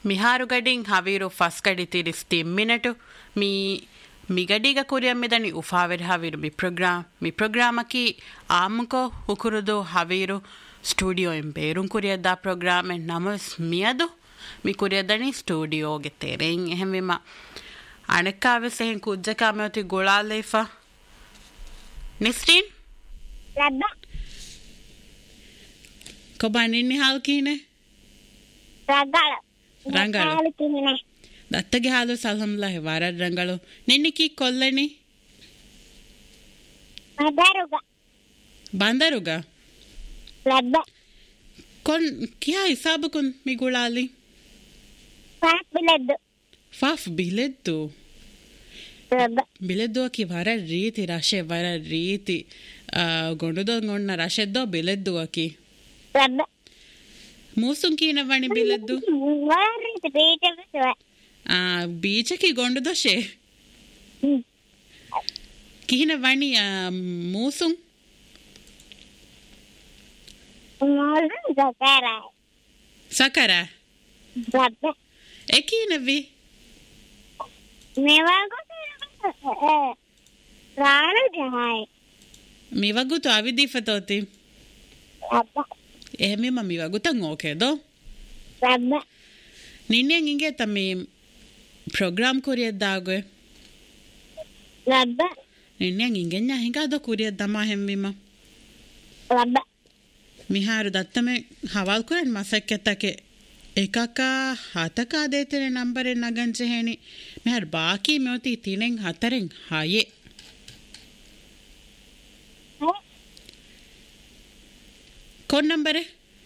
ಮಿಹಾರು ಗಡಿಂಗ್ ಹವೀರು ಫಸ್ ಗಡಿ ತಿರಿಸ್ತಿ ಮಿನಟು ಮಿ ಗಡಿಗ ಕುರಿಯಮ್ಮಿದನಿ ಉಫಾವೆರ್ ಹವೀರು ಮಿ ಪ್ರೋಗ್ರಾಮಕಿ ಆಮುಕೋ ಹುಕುರುದು ಹವೀರು studio ಎಂಬೇರುಂ ಕುರಿಯದ್ದ program ನಮಸ್ ಮಿಯದು ಮಿ ಕುರಿಯದನಿ ಸ್ಟುಡಿಯೋಗೆ ತೆರೆಂಗ್ ಎಹೆಂವಿಮ ಅಣಕ್ಕಾವೆಸ್ ಎಹೆಂ ಕುಜ್ಜಕಾಮೆವತಿ ಗುಳಾಲೇಫ ನಿಸ್ಟೀನ್ ಲಬ್ಬ ಕೊಬಾ ನಿನ್ನೆ ಹಾಲು ಕೀನೆ ರಂಗಳು ದತ್ತಗೆ ಹಾಲು ಸಲ್ಹಮ್ಲ ವಾರ ರಂಗಳು ನಿನ್ನಿಕಿ ಕೊಲ್ಲಣಿ ಬಾಂದರುಗ ಲಬ್ಬ ಕೊನ್ ಕ್ಯಾ ಹಿಸಾಬ ಕುನ್ ಮಿಗುಳಾಲಿ ಫಾಫ್ ಬಿಲೆದ್ದು ಬಿಲೆದ್ದು ಅಕಿ ವರ ರೀತಿ ರಾಶೆ ವರ ರೀತಿ ಗೊಂಡುದೊಂಗೊಣ್ಣ ರಾಶೆದ್ದೋ ಬಿಲೆದ್ದು ಅಕಿ ಮೂಸುಂಕೀನ ವಣಿ ಬಿಲೆದ್ದು ಬೀಜಕಿ ಗೊಂಡುದೊಶೆ ಕೀನ ವಣಿ ಮೂಸುಂ ಸಕರ ಎಕೀನವಿ ಮಿವಗುತು ಅವಿದೀಫತೋತಿ එහෙමම මිවගුතන් ඕකේදෝ නින්නෙන් ಇಂಗೆ ತಮ್ಮಿ ಪ್ರೋಗ್ರಾಮ್ ಕುರಿಯದ್ದಾಗೆ ಲಬ್ಬ ನಿನ್ನೆನ್ ಇಂಗೆನ್ನ ಹಿಂಗಾದ ಕುರಿಯದ್ದಮ ಹೆಮ್ಮಿಮ ಲಬ್ಬ ಮಿಹಾರು ದತ್ತಮೆ ಹವಾಲ್ ಕುರನ್ ಮಸಕ್ಕೆತ್ತಕೆ ಏಕಕ ಹತಕ ದೇತನೆ ನಂಬರ್ ನಗಂಜೆ ಹೇನಿ ಮಿಹಾರ್ ಬಾಕಿ ಮ್ಯೋತಿ ತಿನೆನ್ ಹತರೆನ್ ಹಾಯೆ कौन नंबर है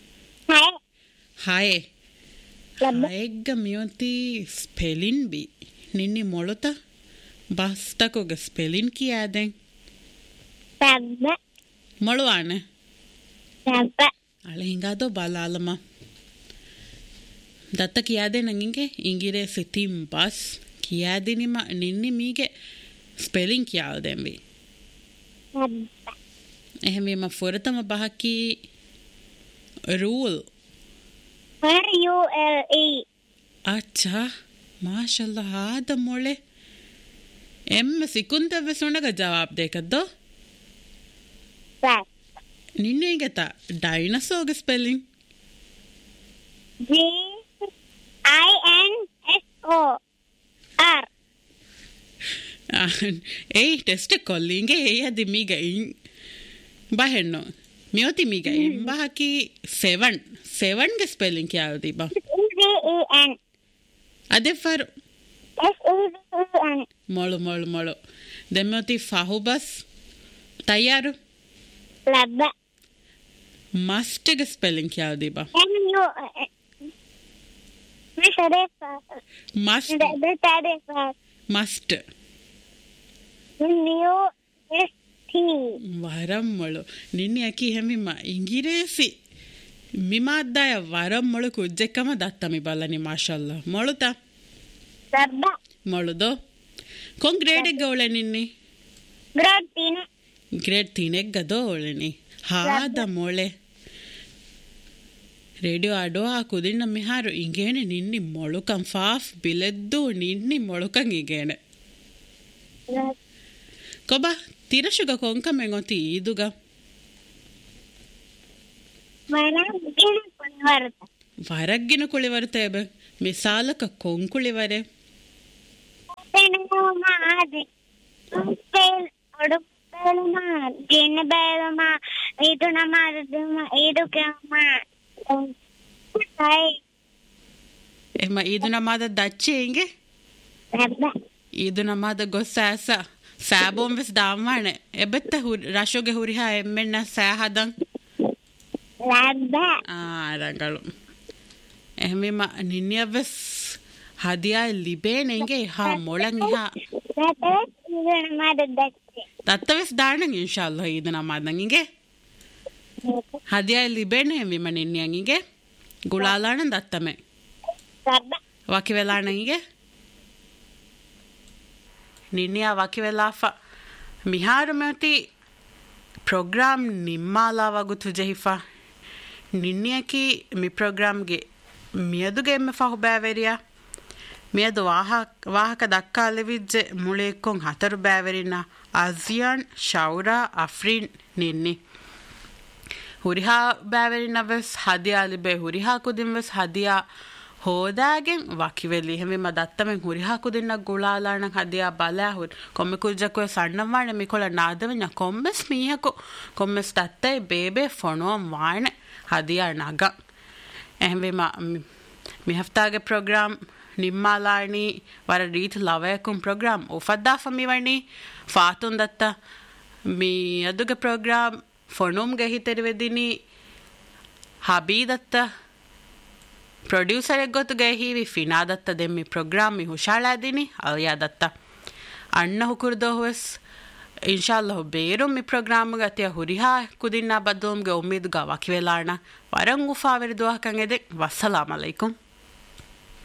हाय हायग मियोती स्पेलिंग भी निन्नी मोड़ता बस तक होगा स्पेलिंग की याद है मोड़वाने अले हिंगा तो बालालमा दत्त की याद है नंगे इंगिरे सिटीम बस की याद है निमा निन्नी मीगे स्पेलिंग की याद है भी එහෙම ෆොරතම බහකි රූල් RULE अच्छा माशाल्लाह हाद मोले एम सिकुंत वेसुंडग जवाब देकद्दो निन्ने गता डायनासोर गे स्पेलिंग DINSOR ए टेस्ट कॉलिंग ए यदि मीगे बाहेनो ಮ್ಯೋತಿ ಮೀಗ ಬಾಕಿ 7 ಗೆ ಸ್ಪೆಲ್ಲಿಂಗ್ ಯಾವುದು ಬಾ SEVEN ಅದೇ ಫರ್ SEVEN ಮೊಳು ದೆಮ್ಯೋತಿ ಫಾಹುಬಸ್ ತಯಾರು ಲಬ್ಬ ಮಸ್ಟ್ ಗೆ ಸ್ಪೆಲ್ಲಿಂಗ್ ಯಾವುದು ಬಾ ಮಸ್ಟ್ ವರಮ್ಮಳು ನಿನ್ನೆ ಅಕ್ಕಿ ಹೆಮ್ಮಿಮ್ಮ ಇಂಗಿರೇಸಿ ಮಿಮಾದ್ದಾಯ ವರಮ್ಮಳು ಕುಜ್ಜೆಕ್ಕಮ ದತ್ತಮಿ ಬಲ್ಲನಿ ಮಾಷಲ್ಲ ಮೊಳುತ ಮೊಳುದು ಕೊಂ ಗ್ರೇಡೆಗ್ಗ ಒಳೆ ನಿನ್ನೆ ಗ್ರೇಡ್ 3 ಗದೋ ಒಳೆನಿ ಹಾದ ಮೊಳೆ ರೇಡಿಯೋ ಆಡೋ ಆ ಕುದಿನ ಮಿಹಾರು ಇಂಗೇನೆ ನಿನ್ನಿ ಮೊಳುಕಂ ಫಾಫ್ ಬಿಲೆದ್ದು ನಿನ್ನಿ ಮೊಳುಕಂ ಈಗೇನೆ ಕೊಬ ತಿರಶುಗ ಕೊಂಕಮೆಂಗ್ ಒತ್ತಿ ಇದುಗ ವರಗ್ಗಿನ ಕುಳಿ ಬರ್ತೇವೆ ಮಿಸಾಲಕ ಕೊಂಕುಳಿ ವರೆ ಇದು ನಮ್ಮದ ದಚ್ಚೆ ಹಿಂಗೆ ಇದು ನಮ್ಮದ ಗೊಸ್ಸಾಸ සෑබෝම් වෙස් දාම්වානේ එබෙත්ත රශෝගේ හුරිහා එම්මෙන්න සෑහදන් රංගලු එහෙමම නින්නියවෙස් හදියායි ලිබේනෙන්ගේ හා මොළන් ඉහා දත්තවෙස් දානන් ඉන්ෂාල්ලාහ් ඊද නමාදන් ඉගේ හදියායි ලිබේන එහෙමම නින්නියන් ඉගේ ගුලාලාන දත්තමේ වකි වෙලාන ඉගේ ನಿನ್ನೆ ವಾಕಿವೆಲಾಫ ಮಿಹಾರು ಮ್ಯೋತಿ ಪ್ರೋಗ್ರಾಮ್ ನಿಮ್ಮಾಲಾವಾಗು ತುಜೆಹಿಫ ನಿನ್ನೆಕಿ ಮಿ ಪ್ರೋಗ್ರಾಮ್ಗೆ ಮಿಯದುಗೆ ಎಮ್ಮೆ ಫಹು ಬ್ಯಾವೆರಿಯಾ ಮಿಯದು ವಾಹಕ ದಕ್ಕಾಲೆವಿಜ್ಜೆ ಮುಳೆಕ್ಕೊಂ ಹತರು ಬ್ಯಾವೆರಿನ ಅಜಿಯಾನ್ ಶೌರಾ ಅಫ್ರೀನ್ ನಿನ್ನಿ ಹುರಿಹಾ ಬ್ಯಾವೆರಿನವೆಸ್ ಹದಿಯಾ ಲಿಬೆ ಹುರಿಹಾ ಕುದಿನ್ವೆಸ್ ಹದಿಯಾ ಹೋದಾಗೆನ್ ವಕಿವೆಲಿ ಹೆಮಿಮ ದತ್ತಮೆನ್ ಹುರಿಹಾ ಕುದಿನ್ನಕ್ ಗುಳಾಲಾಣಕ್ ಹದಿಯಾ ಬಲಾಹುರ್ ಕೊಮ್ಮೆ ಕುಜ್ಜಕ್ವೆ ಸಣ್ಣವಾಣೆ ಮಿಕೊಳ ನಾದವೆನ ಕೊಮ್ಮೆಸ್ ಮೀಹಕು ಕೊಮ್ಮೆಸ್ ದತ್ತೈ ಬೇಬೆ ಫೊಣುವಂ ವಾಣೆ ಹದಿಯಾ ನಗ ಎಹೆಮಿಮ ಮಿಹಫ್ತಾಗೆ ಪ್ರೋಗ್ರಾಮ್ ನಿಮ್ಮಾಲಾಣಿ ವರ ರೀತ್ ಲವಯಕುಂ ಪ್ರೋಗ್ರಾಮ್ ಉಫದ್ದಾಫಮಿವಣಿ ಫಾತುನ್ ದತ್ತ ಮೀ ಅದುಗೆ ಪ್ರೋಗ್ರಾಮ್ ಫೊಣುಮ್ಗೆ ಹಿತೆರಿವೆದಿನಿ ಹಬೀ ದತ್ತ ಪ್ರೊಡ್ಯೂಸರ್ ಗೊತ್ತುಗೆ ಹೀವಿ ಫಿನಾ ದತ್ತ ದೆಮ್ಮಿ ಪ್ರೋಗ್ರಾಮ್ ಮಿ ಹುಷಾಳಾದಿನಿ ಅಲ್ಯಾ ದತ್ತ ಅಣ್ಣ ಹುಕುರ್ದೋಹುವೆಸ್ ಇನ್ಶಾಲ್ಲಹು ಬೇರು ಮಿ ಪ್ರೋಗ್ರಾಮ್ಗೆ ಅತಿಯ ಹುರಿಹಾ ಕುದಿನ್ನ ಬದ್ದೋಮ್ಗೆ ಉಮ್ಮೀದ್ಗ ವಕಿವೆಲಾಣ ವರಂಗುಫಾವೆರಿ ದುವಾಕಂಗೆದೆ ವಸ್ಸಲಾಮ್ ಅಲೈಕುಂ